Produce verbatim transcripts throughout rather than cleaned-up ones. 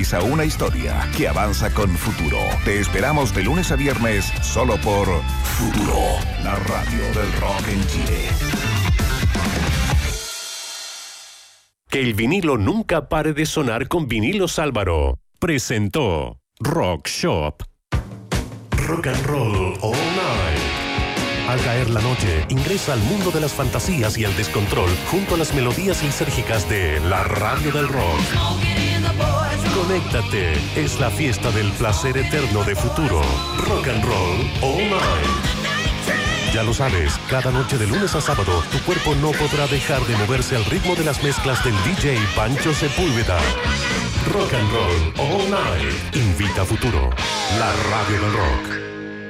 Una historia que avanza con Futuro. Te esperamos de lunes a viernes solo por Futuro, la radio del rock en Chile. Que el vinilo nunca pare de sonar con Vinilos Álvaro. Presentó Rock Shop. Rock and Roll All Night. Al caer la noche, ingresa al mundo de las fantasías y el descontrol junto a las melodías lisérgicas de la radio del rock. Conéctate, es la fiesta del placer eterno de Futuro. Rock and Roll All Night. Ya lo sabes, cada noche de lunes a sábado, tu cuerpo no podrá dejar de moverse al ritmo de las mezclas del D J Pancho Sepúlveda. Rock and Roll All Night. Invita a Futuro, la radio del rock.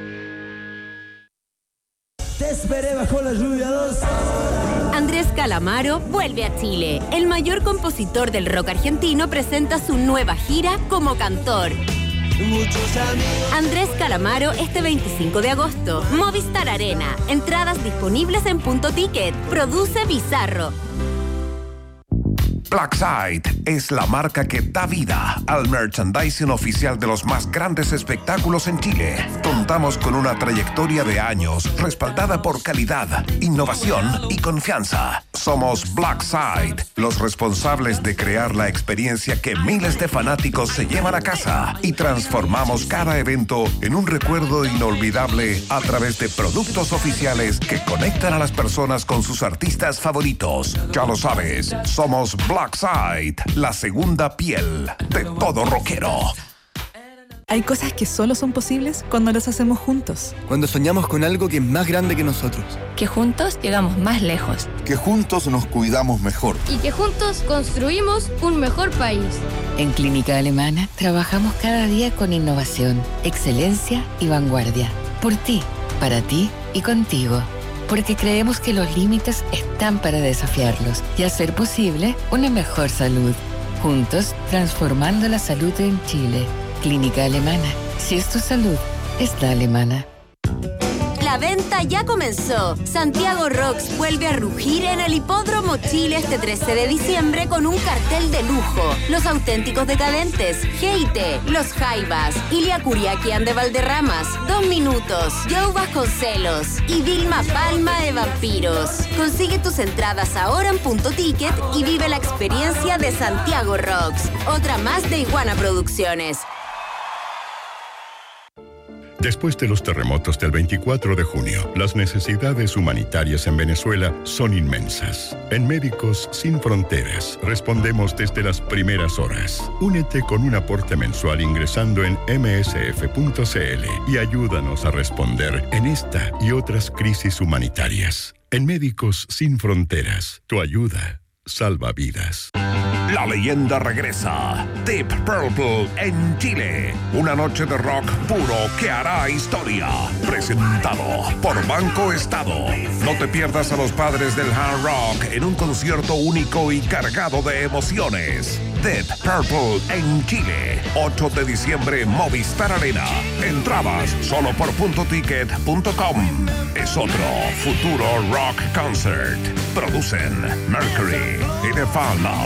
Te esperé bajo la lluvia dos horas. Andrés Calamaro vuelve a Chile. El mayor compositor del rock argentino presenta su nueva gira como cantor. Andrés Calamaro este veinticinco de agosto. Movistar Arena. Entradas disponibles en Punto Ticket. Produce Bizarro. Blackside es la marca que da vida al merchandising oficial de los más grandes espectáculos en Chile. Contamos con una trayectoria de años respaldada por calidad, innovación y confianza. Somos Blackside, los responsables de crear la experiencia que miles de fanáticos se llevan a casa y transformamos cada evento en un recuerdo inolvidable a través de productos oficiales que conectan a las personas con sus artistas favoritos. Ya lo sabes, somos Blackside. Blackside, la segunda piel de todo rockero. Hay cosas que solo son posibles cuando las hacemos juntos. Cuando soñamos con algo que es más grande que nosotros. Que juntos llegamos más lejos. Que juntos nos cuidamos mejor. Y que juntos construimos un mejor país. En Clínica Alemana trabajamos cada día con innovación, excelencia y vanguardia. Por ti, para ti y contigo. Porque creemos que los límites están para desafiarlos y hacer posible una mejor salud. Juntos, transformando la salud en Chile. Clínica Alemana. Si es tu salud, es la alemana. La venta ya comenzó. Santiago Rocks vuelve a rugir en el Hipódromo Chile este trece de diciembre con un cartel de lujo. Los Auténticos Decadentes, G I T, Los Jaivas, Ilia Curiaquian de Valderramas, Dos Minutos, Joe Vasconcelos y Vilma Palma de Vampiros. Consigue tus entradas ahora en Punto Ticket y vive la experiencia de Santiago Rocks. Otra más de Iguana Producciones. Después de los terremotos del veinticuatro de junio, las necesidades humanitarias en Venezuela son inmensas. En Médicos Sin Fronteras respondemos desde las primeras horas. Únete con un aporte mensual ingresando en eme ese efe punto ce ele y ayúdanos a responder en esta y otras crisis humanitarias. En Médicos Sin Fronteras, tu ayuda salva vidas. La leyenda regresa. Deep Purple en Chile. Una noche de rock puro que hará historia. Presentado por Banco Estado. No te pierdas a los padres del hard rock en un concierto único y cargado de emociones. Deep Purple en Chile. ocho de diciembre, Movistar Arena. Entradas solo por punto ticket punto com. Es otro Futuro Rock Concert. Producen Mercury y The Fan Lab.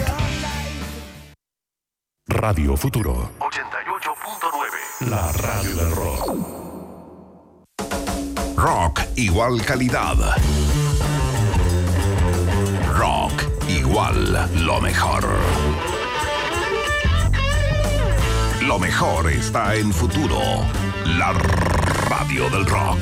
Radio Futuro ochenta y ocho punto nueve. La radio del rock. Rock igual calidad. Rock igual lo mejor. Lo mejor está en Futuro, la radio del rock.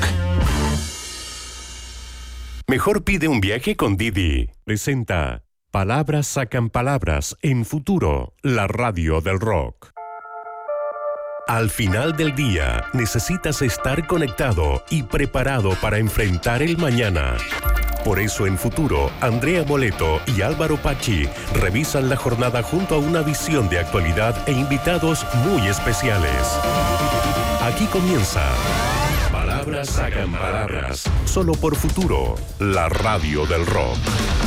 Mejor pide un viaje con Didi. Presenta Palabras sacan palabras en Futuro, la radio del rock. Al final del día, necesitas estar conectado y preparado para enfrentar el mañana. Por eso en Futuro, Andrea Moleto y Álvaro Pachi revisan la jornada junto a una visión de actualidad e invitados muy especiales. Aquí comienza Palabras sacan palabras, solo por Futuro, la radio del rock.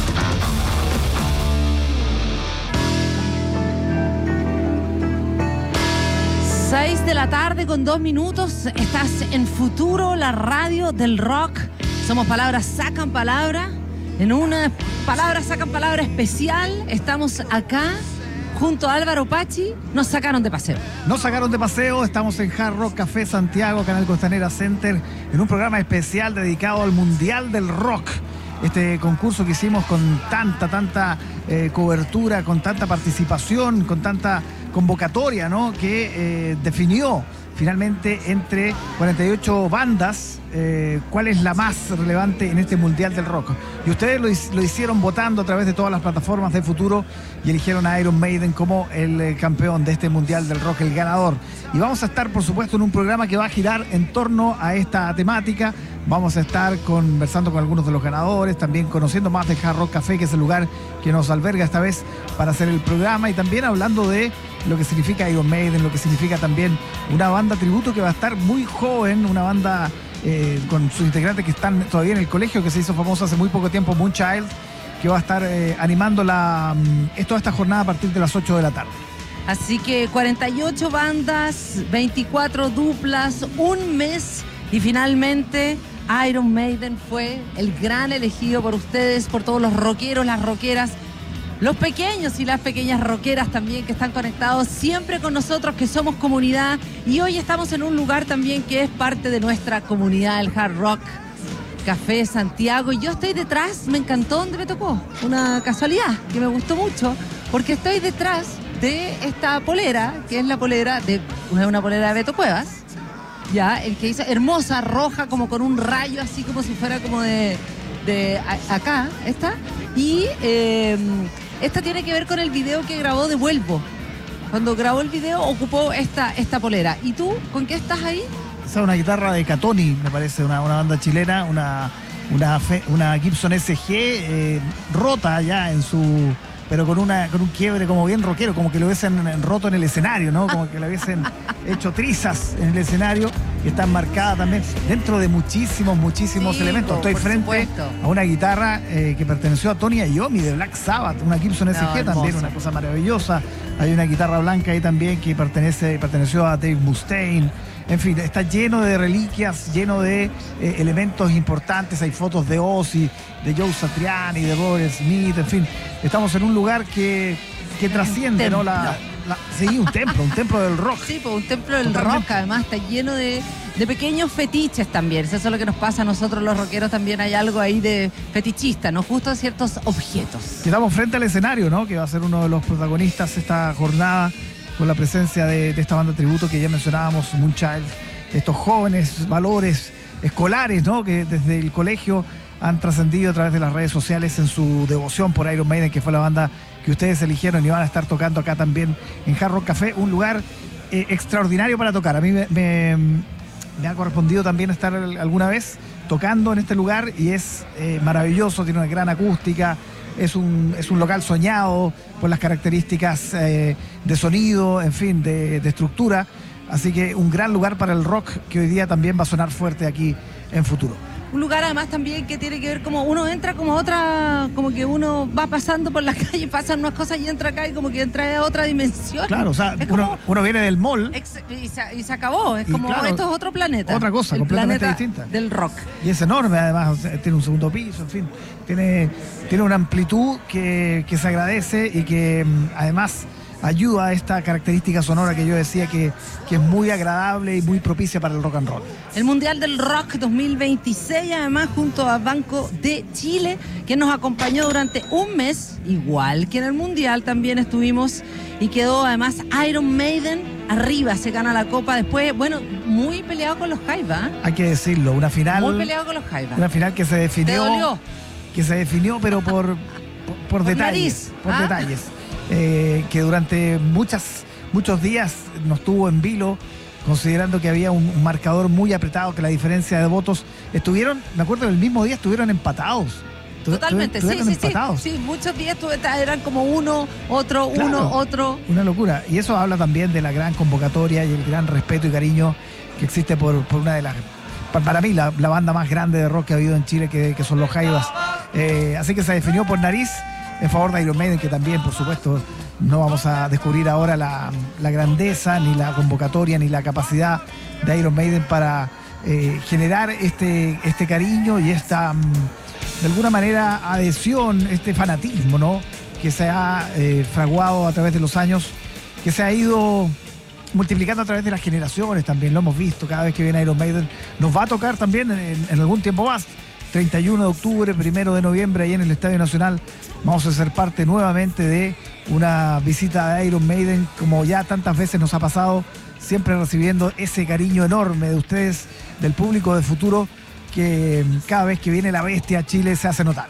seis de la tarde con dos minutos. Estás en Futuro, la radio del rock. Somos Palabras Sacan Palabra. En una Palabras Sacan Palabra especial. Estamos acá junto a Álvaro Pachi, nos sacaron de paseo. Nos sacaron de paseo, estamos en Hard Rock Café Santiago, Canal Costanera Center, en un programa especial dedicado al Mundial del Rock. Este concurso que hicimos con tanta, tanta eh, cobertura, con tanta participación, con tanta convocatoria, ¿no? Que eh, definió finalmente entre cuarenta y ocho bandas eh, cuál es la más relevante en este Mundial del Rock. Y ustedes lo, lo hicieron votando a través de todas las plataformas de Futuro y eligieron a Iron Maiden como el eh, campeón de este Mundial del Rock, el ganador. Y vamos a estar, por supuesto, en un programa que va a girar en torno a esta temática. Vamos a estar conversando con algunos de los ganadores, también conociendo más de Hard Rock Café, que es el lugar que nos alberga esta vez para hacer el programa, y también hablando de lo que significa Iron Maiden, lo que significa también una banda tributo que va a estar muy joven, una banda eh, con sus integrantes que están todavía en el colegio, que se hizo famosa hace muy poco tiempo, Moonchild, que va a estar eh, animando la, eh, toda esta jornada a partir de las ocho de la tarde. Así que cuarenta y ocho bandas, veinticuatro duplas, un mes, y finalmente Iron Maiden fue el gran elegido por ustedes, por todos los rockeros, las rockeras, los pequeños y las pequeñas rockeras también que están conectados siempre con nosotros, que somos comunidad, y hoy estamos en un lugar también que es parte de nuestra comunidad, el Hard Rock Café Santiago, y yo estoy detrás, me encantó donde me tocó, una casualidad que me gustó mucho, porque estoy detrás de esta polera, que es la polera de una polera de Beto Cuevas, ya, el que hizo, hermosa, roja, como con un rayo, así como si fuera como de, de a, acá, esta, y eh, esta tiene que ver con el video que grabó de Vuelvo. Cuando grabó el video ocupó esta, esta polera. ¿Y tú, con qué estás ahí? Esa es una guitarra de Catoni, me parece, una, una banda chilena, una, una, fe, una Gibson S G eh, rota ya en su... pero con una con un quiebre como bien rockero, como que lo hubiesen roto en el escenario, ¿no? Como que lo hubiesen hecho trizas en el escenario, que está enmarcada también dentro de muchísimos, muchísimos sí, elementos. Estoy frente supuesto. a una guitarra eh, que perteneció a Tony Iommi de Black Sabbath, una Gibson S G no, también, una cosa maravillosa. Hay una guitarra blanca ahí también que pertenece, perteneció a Dave Mustaine. En fin, está lleno de reliquias, lleno de eh, elementos importantes. Hay fotos de Ozzy, de Joe Satriani, de Robert Smith, en fin. Estamos en un lugar que, que trasciende, ¿no? La, la, sí, un templo, un templo del rock. Sí, pues un templo del Totalmente. rock, además está lleno de, de pequeños fetiches también. Eso es lo que nos pasa a nosotros los rockeros, también hay algo ahí de fetichista, nos gustan ciertos objetos. Estamos frente al escenario, ¿no? Que va a ser uno de los protagonistas esta jornada, con la presencia de, de esta banda tributo que ya mencionábamos, Moonchild, estos jóvenes valores escolares, ¿no? Que desde el colegio han trascendido a través de las redes sociales en su devoción por Iron Maiden, que fue la banda que ustedes eligieron y van a estar tocando acá también en Hard Rock Café, un lugar eh, extraordinario para tocar. A mí me, me, me ha correspondido también estar alguna vez tocando en este lugar y es eh, maravilloso, tiene una gran acústica. Es un, es un local soñado por las características eh, de sonido, en fin, de, de estructura. Así que un gran lugar para el rock que hoy día también va a sonar fuerte aquí en Futuro. Un lugar además también que tiene que ver como uno entra como otra, como que uno va pasando por la calle, pasan unas cosas y entra acá y como que entra a otra dimensión. Claro, o sea, es uno, como, uno viene del mall. Ex, y, se, y se acabó, es y como claro, esto es otro planeta. Otra cosa, el completamente planeta distinta. Del rock. Y es enorme además, o sea, tiene un segundo piso, en fin, tiene, tiene una amplitud que, que se agradece y que además ayuda a esta característica sonora que yo decía que, que es muy agradable y muy propicia para el rock and roll. El Mundial del Rock dos mil veintiséis, además, junto a Banco de Chile, que nos acompañó durante un mes, igual que en el Mundial también estuvimos, y quedó además Iron Maiden arriba, se gana la copa después, bueno, muy peleado con los Jaivas. ¿eh? Hay que decirlo, una final... Muy peleado con los Jaivas. Una final que se definió... ¿Te dolió? Que se definió, pero por, por, por, por detalles. Nariz. Por ¿Ah? detalles. Eh, que durante muchas, muchos días nos tuvo en vilo, considerando que había un, un marcador muy apretado, que la diferencia de votos estuvieron, me acuerdo, el mismo día estuvieron empatados. Totalmente, sí, sí, empatados. sí, sí, muchos días eran como uno, otro, claro, uno, otro. Una locura, y eso habla también de la gran convocatoria y el gran respeto y cariño que existe por, por una de las, para mí, la, la banda más grande de rock que ha habido en Chile, que, que son los Jaivas. Eh, así que se definió por nariz en favor de Iron Maiden, que también, por supuesto, no vamos a descubrir ahora la, la grandeza, ni la convocatoria, ni la capacidad de Iron Maiden para eh, generar este, este cariño y esta, de alguna manera, adhesión, este fanatismo, ¿no? que se ha eh, fraguado a través de los años, que se ha ido multiplicando a través de las generaciones también, lo hemos visto cada vez que viene Iron Maiden. Nos va a tocar también en, en algún tiempo más, treinta y uno de octubre, primero de noviembre, ahí en el Estadio Nacional, vamos a ser parte nuevamente de una visita de Iron Maiden, como ya tantas veces nos ha pasado, siempre recibiendo ese cariño enorme de ustedes, del público de Futuro, que cada vez que viene la bestia a Chile se hace notar.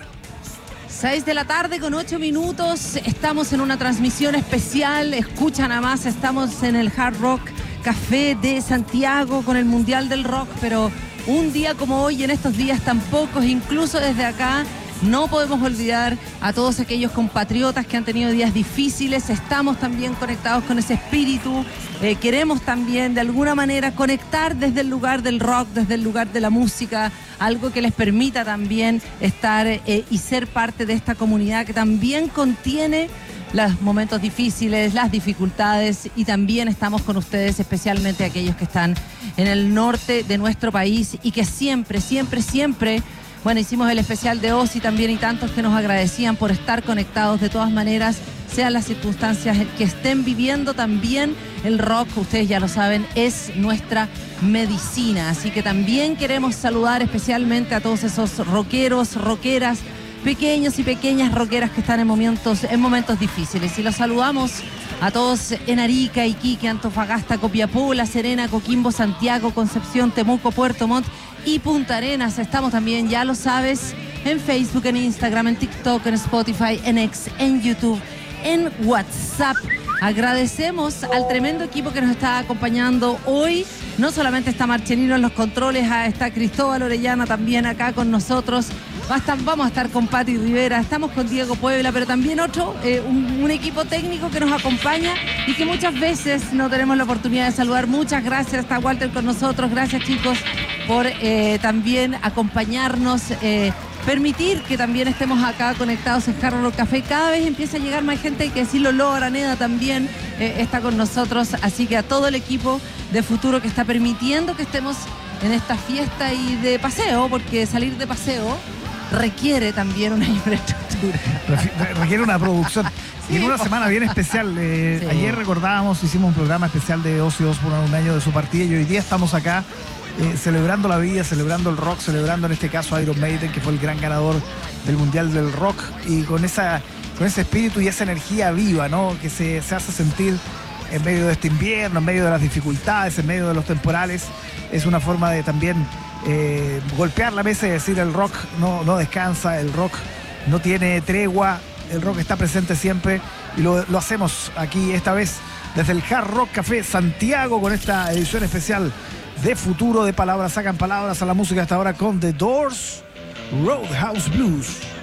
seis de la tarde con ocho minutos, estamos en una transmisión especial, escucha nada más, estamos en el Hard Rock Café de Santiago con el Mundial del Rock, pero un día como hoy, en estos días tan pocos, incluso desde acá, no podemos olvidar a todos aquellos compatriotas que han tenido días difíciles. Estamos también conectados con ese espíritu. Eh, queremos también, de alguna manera, conectar desde el lugar del rock, desde el lugar de la música, algo que les permita también estar eh, y ser parte de esta comunidad que también contiene los momentos difíciles, las dificultades, y también estamos con ustedes, especialmente aquellos que están en el norte de nuestro país y que siempre, siempre, siempre... Bueno, hicimos el especial de Ozzy también y tantos que nos agradecían por estar conectados de todas maneras, sean las circunstancias que estén viviendo. También el rock, ustedes ya lo saben, es nuestra medicina. Así que también queremos saludar especialmente a todos esos rockeros, rockeras, pequeños y pequeñas rockeras que están en momentos, en momentos difíciles. Y los saludamos a todos en Arica, Iquique, Antofagasta, Copiapó, La Serena, Coquimbo, Santiago, Concepción, Temuco, Puerto Montt y Punta Arenas. Estamos también, ya lo sabes, en Facebook, en Instagram, en TikTok, en Spotify, en X, en YouTube, en WhatsApp. Agradecemos al tremendo equipo que nos está acompañando hoy. No solamente está Marcelino en los controles, está Cristóbal Orellana también acá con nosotros. Vamos a estar con Pati Rivera, estamos con Diego Puebla, pero también otro, eh, un, un equipo técnico que nos acompaña y que muchas veces no tenemos la oportunidad de saludar. Muchas gracias, está Walter con nosotros. Gracias, chicos, por eh, también acompañarnos, eh, permitir que también estemos acá conectados en Hard Rock Café. Cada vez empieza a llegar más gente, hay que decirlo. Lo Araneda también eh, está con nosotros, así que a todo el equipo de Futuro que está permitiendo que estemos en esta fiesta y de paseo, porque salir de paseo requiere también una infraestructura. Requiere una producción. Sí, y en una semana bien especial. Eh, sí. Ayer recordábamos, hicimos un programa especial de Ozzy Osbourne, un año de su partida, y hoy día estamos acá eh, celebrando la vida, celebrando el rock, celebrando en este caso a Iron Maiden, que fue el gran ganador del Mundial del Rock, y con esa con ese espíritu y esa energía viva, ¿no?, que se, se hace sentir en medio de este invierno, en medio de las dificultades, en medio de los temporales. Es una forma de también Eh, golpear la mesa y decir: el rock no, no descansa, el rock no tiene tregua, el rock está presente siempre, y lo, lo hacemos aquí esta vez desde el Hard Rock Café Santiago con esta edición especial de Futuro, de Palabras Sacan Palabras, a la música hasta ahora con The Doors, Roadhouse Blues.